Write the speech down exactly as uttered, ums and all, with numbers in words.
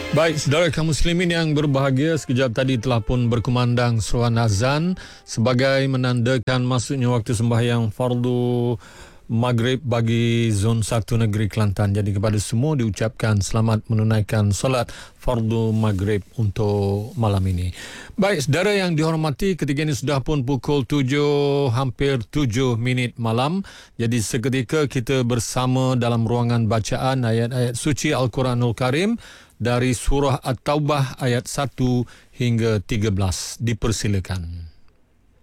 Baik, saudara kaum muslimin yang berbahagia, sekejap tadi telah pun berkumandang seruan azan sebagai menandakan masuknya waktu sembahyang fardu Maghrib bagi zon satu negeri Kelantan. Jadi kepada semua diucapkan selamat menunaikan solat fardu Maghrib untuk malam ini. Baik, saudara yang dihormati, ketika ini sudah pun pukul tujuh, hampir tujuh minit malam. Jadi seketika kita bersama dalam ruangan bacaan ayat-ayat suci Al-Quranul Karim dari surah At-Taubah ayat satu hingga tiga belas. Dipersilakan.